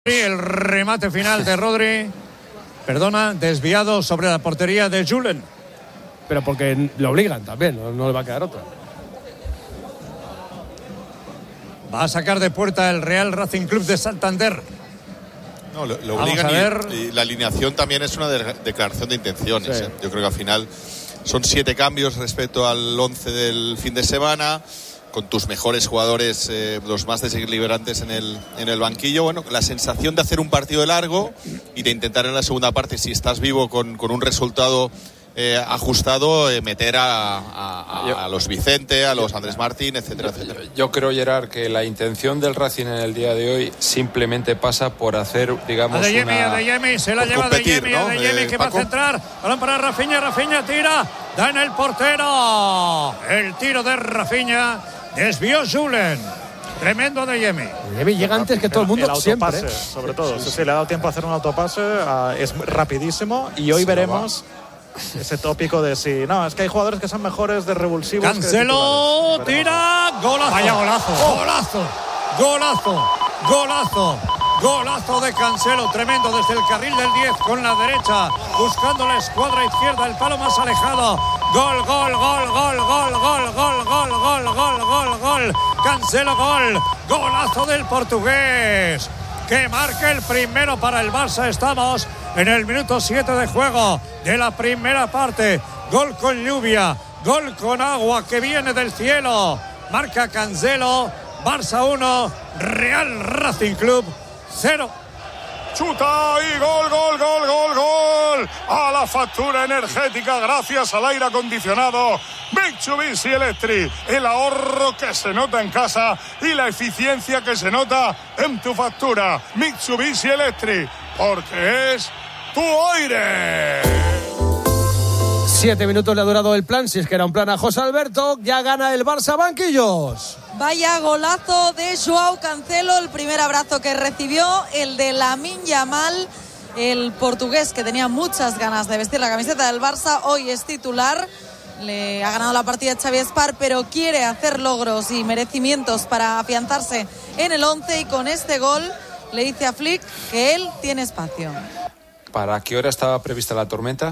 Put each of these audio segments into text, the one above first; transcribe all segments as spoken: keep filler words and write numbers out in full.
El remate final de Rodri, perdona, desviado sobre la portería de Julen. Pero porque le obligan también, no, no le va a quedar otra. Va a sacar de puerta el Real Racing Club de Santander. No, lo, lo obligan y, y la alineación también es una de, declaración de intenciones. Sí. ¿eh? Yo creo que al final son siete cambios respecto al once del fin de semana, con tus mejores jugadores, eh, los más desequilibrantes en el, en el banquillo. Bueno, la sensación de hacer un partido largo y de intentar en la segunda parte, si estás vivo con, con un resultado Eh, ajustado, eh, meter a, a, a, yo, a los Vicente, a los Andrés Martín, etcétera, etcétera. Yo, yo creo, Gerard, que la intención del Racing en el día de hoy simplemente pasa por hacer, digamos, Adeyemi, una... Adeyemi, se la lleva Adeyemi, ¿no? Adeyemi eh, que Paco. Va a centrar, balón para Rafinha, Rafinha tira, da en el portero, el tiro de Rafinha, desvió Julen. Tremendo Adeyemi. Adeyemi llega antes que todo el mundo, el autopase, siempre. Sobre todo, sí, sí, sí, le ha dado tiempo a hacer un autopase, uh, es rapidísimo y hoy sí, veremos ese tópico de si no, es que hay jugadores que son mejores de revulsivos. Cancelo que tira, golazo. Vaya golazo. Oh. Golazo, golazo, golazo. Golazo de Cancelo, tremendo desde el carril del diez con la derecha, buscando la escuadra izquierda, el palo más alejado. Gol, gol, gol, gol, gol, gol, gol, gol, gol, gol, gol, gol. Cancelo, gol. Golazo del portugués, que marca el primero para el Barça. Estamos en el minuto siete de juego de la primera parte. Gol con lluvia, gol con agua que viene del cielo. Marca Cancelo. Barça uno, Real Racing Club cero. Chuta y gol, gol, gol, gol, gol. A la factura energética gracias al aire acondicionado Mitsubishi Electric. El ahorro que se nota en casa y la eficiencia que se nota en tu factura. Mitsubishi Electric, porque es tu aire. Siete minutos le ha durado el plan, si es que era un plan a José Alberto. Ya gana el Barça, banquillos. Vaya golazo de Joao Cancelo, el primer abrazo que recibió, el de Lamine Yamal, el portugués que tenía muchas ganas de vestir la camiseta del Barça, hoy es titular. Le ha ganado la partida Xavi Espar, pero quiere hacer logros y merecimientos para afianzarse en el once, y con este gol le dice a Flick que él tiene espacio. ¿Para qué hora estaba prevista la tormenta?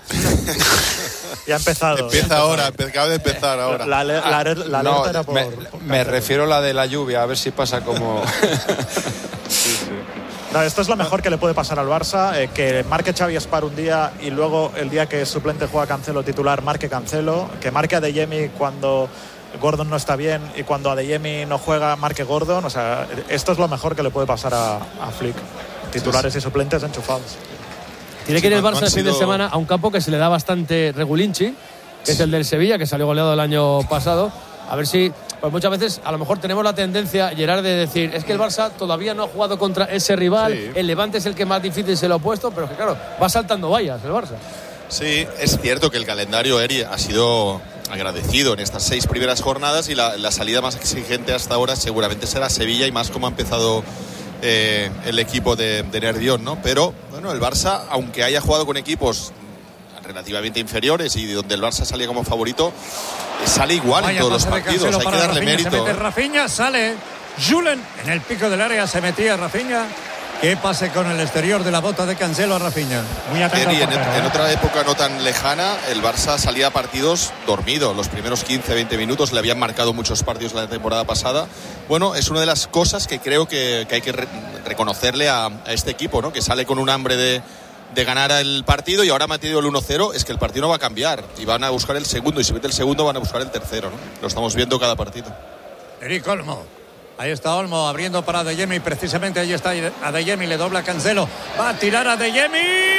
Ya ha empezado. Empieza ahora, acaba de empezar ahora. La, la, la, la, la no, era por, me, por me refiero a la de la lluvia, a ver si pasa como... sí, sí. No, esto es lo mejor que le puede pasar al Barça, eh, que marque Xavi Espar un día y luego el día que suplente juega Cancelo titular, marque Cancelo, que marque Adeyemi cuando Gordon no está bien y cuando Adeyemi no juega, marque Gordon. O sea, esto es lo mejor que le puede pasar a, a Flick. Titulares sí, sí. y suplentes enchufados. Tiene que ir el Barça el fin de semana a un campo que se le da bastante regulinchi, que es el del Sevilla, que salió goleado el año pasado. A ver si, pues muchas veces a lo mejor tenemos la tendencia, Gerard, de decir, es que el Barça todavía no ha jugado contra ese rival, sí. El Levante es el que más difícil se lo ha puesto, pero es que claro, va saltando vallas el Barça. Sí, es cierto que el calendario, Eri, ha sido agradecido en estas seis primeras jornadas y la, la salida más exigente hasta ahora seguramente será Sevilla, y más como ha empezado eh, el equipo de, de Nervión, ¿no? Pero bueno, el Barça, aunque haya jugado con equipos relativamente inferiores y donde el Barça salía como favorito, sale igual Vaya en todos los partidos, hay que darle Rafinha, mérito. Se mete Rafinha, sale Julen en el pico del área, se metía Rafinha. ¿Qué pase con el exterior de la bota de Cancelo a Rafinha? Muy atento. En, en otra época no tan lejana, el Barça salía a partidos dormido. Los primeros quince, veinte minutos le habían marcado muchos partidos la temporada pasada. Bueno, es una de las cosas que creo que, que hay que re- reconocerle a, a este equipo, ¿no? Que sale con un hambre de, de ganar el partido, y ahora ha metido el uno cero. Es que el partido no va a cambiar y van a buscar el segundo, y si mete el segundo van a buscar el tercero, ¿no? Lo estamos viendo cada partido. Eric Olmo. Ahí está Olmo abriendo para Adeyemi, precisamente ahí está Adeyemi, le dobla Cancelo, va a tirar Adeyemi,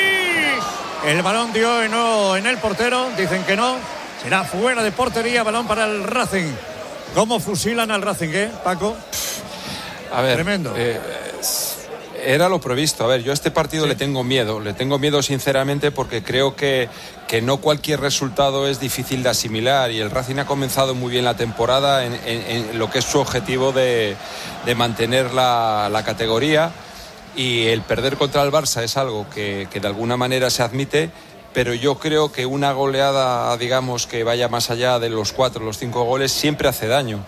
el balón dio no en el portero, dicen que no, será fuera de portería, balón para el Racing. ¿Cómo fusilan al Racing, eh, Paco? A ver, tremendo. Eh, era lo previsto. A ver, yo a este partido sí. le tengo miedo, le tengo miedo sinceramente, porque creo que, que no cualquier resultado es difícil de asimilar, y el Racing ha comenzado muy bien la temporada en, en, en lo que es su objetivo de, de mantener la, la categoría, y el perder contra el Barça es algo que, que de alguna manera se admite, pero yo creo que una goleada, digamos, que vaya más allá de los cuatro, los cinco goles, siempre hace daño.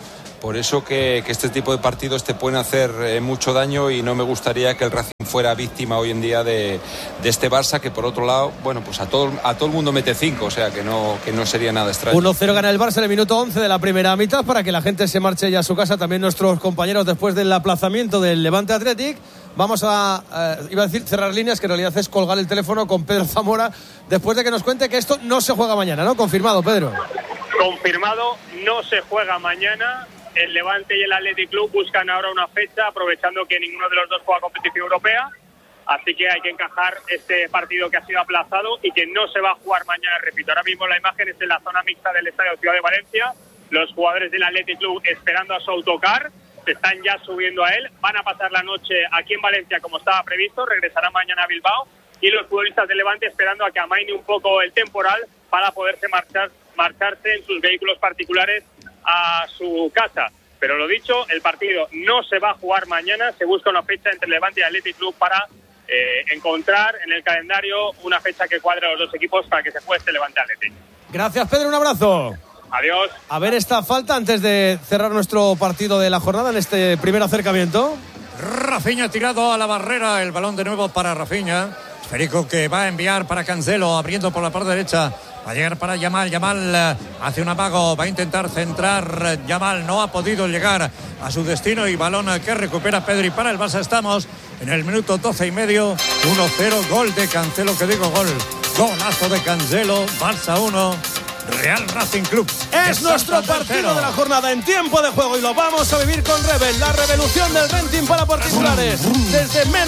por eso que, que este tipo de partidos te pueden hacer eh, mucho daño y no me gustaría que el Racing fuera víctima hoy en día de, de este Barça, que por otro lado, bueno, pues a todo, a todo el mundo mete cinco, o sea que no, que no sería nada extraño. uno cero gana el Barça en el minuto once de la primera mitad para que la gente se marche ya a su casa, también nuestros compañeros después del aplazamiento del Levante Athletic. Vamos a, eh, iba a decir cerrar líneas, que en realidad es colgar el teléfono con Pedro Zamora, después de que nos cuente que esto no se juega mañana, ¿no? Confirmado, Pedro. Confirmado, no se juega mañana. El Levante y el Athletic Club buscan ahora una fecha, aprovechando que ninguno de los dos juega competición europea. Así que hay que encajar este partido que ha sido aplazado y que no se va a jugar mañana. Repito, ahora mismo la imagen es en la zona mixta del Estadio Ciudad de Valencia. Los jugadores del Athletic Club esperando a su autocar. Se están ya subiendo a él. Van a pasar la noche aquí en Valencia como estaba previsto. Regresarán mañana a Bilbao. Y los futbolistas del Levante esperando a que amaine un poco el temporal para poderse marchar, marcharse en sus vehículos particulares a su casa. Pero lo dicho, el partido no se va a jugar mañana. Se busca una fecha entre Levante y Athletic Club para eh, encontrar en el calendario una fecha que cuadre a los dos equipos para que se juegue este Levante Athletic. Gracias, Pedro, un abrazo. Adiós. A ver esta falta antes de cerrar nuestro partido de la jornada en este primer acercamiento. Rafinha tirado a la barrera, el balón de nuevo para Rafinha. Esférico que va a enviar para Cancelo, abriendo por la parte derecha. Va a llegar para Yamal. Yamal hace un amago, va a intentar centrar. Yamal no ha podido llegar a su destino y balón que recupera Pedri para el Barça. Estamos en el minuto doce y medio. uno cero, gol de Cancelo, que digo gol. Golazo de Cancelo, Barça uno, Real Racing Club. Es nuestro partido de la jornada en tiempo de juego y lo vamos a vivir con Rebel, la revolución del renting para particulares. Desde menos